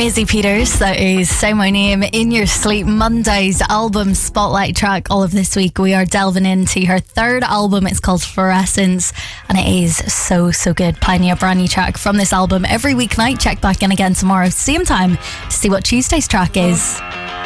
Maisie Peters, that is Say My Name in Your Sleep, Monday's album spotlight track. All of this week we are delving into her third album. It's called Fluorescence and it is so good. Playing you a brand new track from this album every weeknight. Check back in again tomorrow, same time, to see what Tuesday's track is.